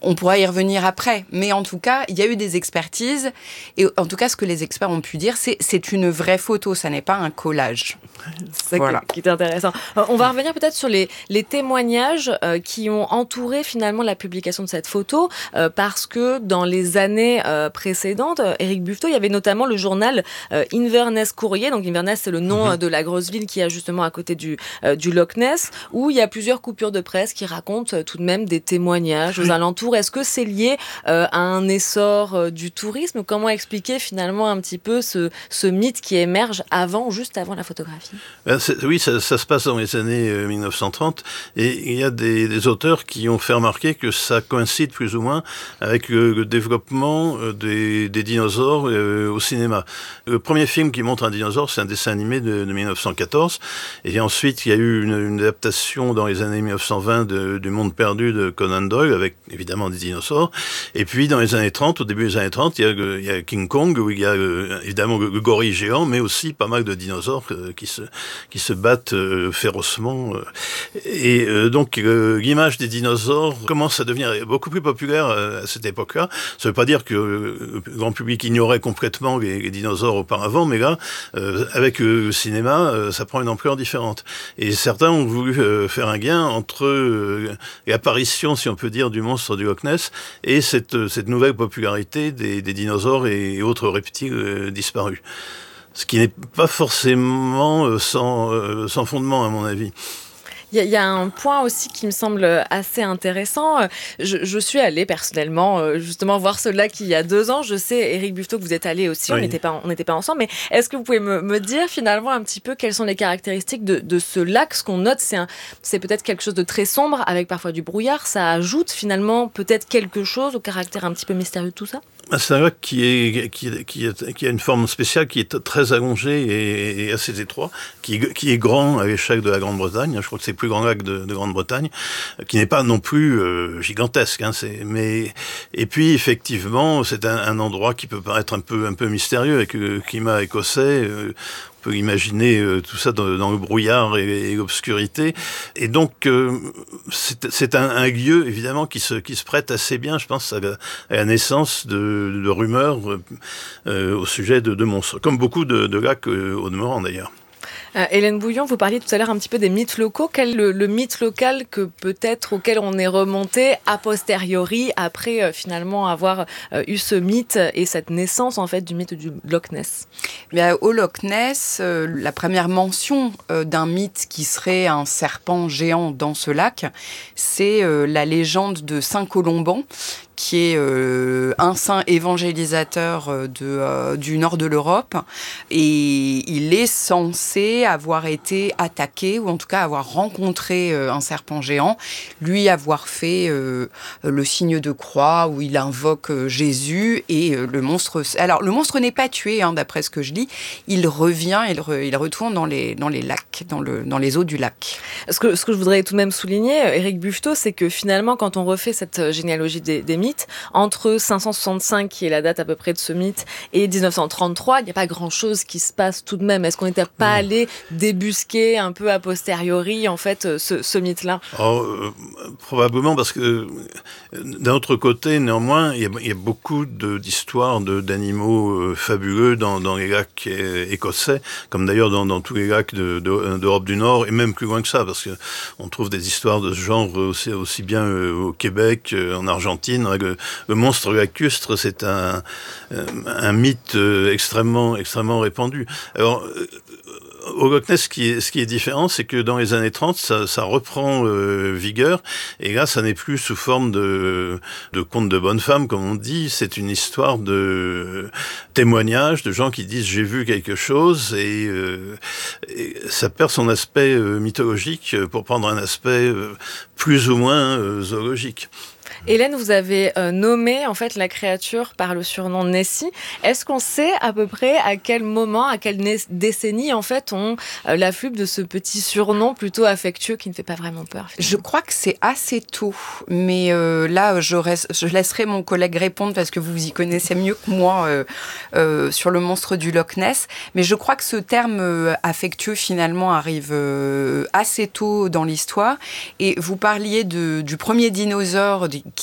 On pourra y revenir après. Mais en tout cas, il y a eu des expertises. Et en tout cas, ce que les experts ont pu dire, c'est une vraie photo. Ça n'est pas un collage. C'est ça qui est intéressant. On va revenir peut-être sur les témoignages qui ont entouré finalement la publication de cette photo. Parce que dans les années précédentes, Éric Buffetot, il y avait notamment le journal Inverness Courrier. Donc Inverness, c'est le nom de la grosse ville qui est justement à côté du Loch Ness, où il y a plusieurs coupures de presse qui racontent tout de même des témoignages aux alentours. Est-ce que c'est lié à un essor du tourisme? Comment expliquer finalement un petit peu ce mythe qui émerge juste avant la photographie? Oui, ça se passe dans les années 1930 et il y a des auteurs qui ont fait remarquer que ça coïncide plus ou moins avec le développement des dinosaures au cinéma. Le premier film qui montre un dinosaure, c'est un dessin animé de 1914 et ensuite il y a eu une adaptation dans les années 1920 du Monde perdu de Conan Doyle avec évidemment des dinosaures. Et puis dans les années 30, au début des années 30, il y a King Kong où il y a évidemment le gorille géant, mais aussi pas mal de dinosaures qui se battent férocement. Et donc l'image des dinosaures commence à devenir beaucoup plus populaire à cette époque-là. Ça ne veut pas dire que le grand public ignorait complètement les dinosaures auparavant, mais là, avec le cinéma, ça prend une ampleur différente. Et certains ont voulu faire un lien entre l'apparition, si on peut dire, du monstre du Loch Ness et cette nouvelle popularité des dinosaures et autres reptiles disparus. Ce qui n'est pas forcément sans fondement, à mon avis. Il y a un point aussi qui me semble assez intéressant. Je suis allée personnellement justement voir ce lac il y a 2 ans. Je sais, Éric Buffetot, que vous êtes allé aussi. Oui. On n'était pas ensemble. Mais est-ce que vous pouvez me dire finalement un petit peu quelles sont les caractéristiques de ce lac? Ce qu'on note, c'est peut-être quelque chose de très sombre avec parfois du brouillard. Ça ajoute finalement peut-être quelque chose au caractère un petit peu mystérieux de tout ça? C'est un lac qui a une forme spéciale, qui est très allongé et assez étroit, qui est grand à l'échelle de la Grande-Bretagne. Je crois que c'est le plus grand lac de Grande-Bretagne, qui n'est pas non plus gigantesque. Et puis effectivement, c'est un endroit qui peut paraître un peu mystérieux avec le climat écossais. On peut imaginer tout ça dans le brouillard et l'obscurité. Et donc, c'est un lieu, évidemment, qui se prête assez bien, je pense, à la naissance de rumeurs au sujet de monstres. Comme beaucoup de lacs au demeurant, d'ailleurs. Hélène Bouillon, vous parliez tout à l'heure un petit peu des mythes locaux. Quel est le mythe local auquel on est remonté a posteriori, après finalement avoir eu ce mythe et cette naissance en fait du mythe du Loch Ness? Bien, au Loch Ness, la première mention d'un mythe qui serait un serpent géant dans ce lac, c'est la légende de Saint Colomban, qui est un saint évangélisateur du nord de l'Europe. Et il est censé avoir été attaqué, ou en tout cas avoir rencontré un serpent géant, lui avoir fait le signe de croix, où il invoque Jésus, et le monstre... Alors, le monstre n'est pas tué, d'après ce que je lis. Il revient, il retourne dans les lacs, dans les eaux du lac. Ce que je voudrais tout de même souligner, Éric Buffetot, c'est que finalement, quand on refait cette généalogie des mythes, entre 565, qui est la date à peu près de ce mythe, et 1933, il n'y a pas grand-chose qui se passe tout de même. Est-ce qu'on n'était pas allé débusquer un peu a posteriori, en fait, ce mythe-là? Probablement, parce que d'un autre côté, néanmoins, il y a beaucoup d'histoires d'animaux fabuleux dans les lacs écossais, comme d'ailleurs dans tous les lacs d'Europe du Nord, et même plus loin que ça, parce qu'on trouve des histoires de ce genre aussi bien au Québec, en Argentine. Le monstre lacustre, c'est un mythe extrêmement répandu. Alors, au Loch Ness, ce qui est différent, c'est que dans les années 30, ça reprend vigueur, et là, ça n'est plus sous forme de conte de bonne femme, comme on dit, c'est une histoire de témoignages, de gens qui disent « j'ai vu quelque chose », et ça perd son aspect mythologique pour prendre un aspect plus ou moins zoologique. Hélène, vous avez nommé en fait la créature par le surnom Nessie. Est-ce qu'on sait à peu près à quel moment, à quelle décennie en fait on l'affluve de ce petit surnom plutôt affectueux qui ne fait pas vraiment peur? Je crois que c'est assez tôt, mais là je laisserai mon collègue répondre parce que vous y connaissez mieux que moi sur le monstre du Loch Ness. Mais je crois que ce terme affectueux finalement arrive assez tôt dans l'histoire. Et vous parliez du premier dinosaure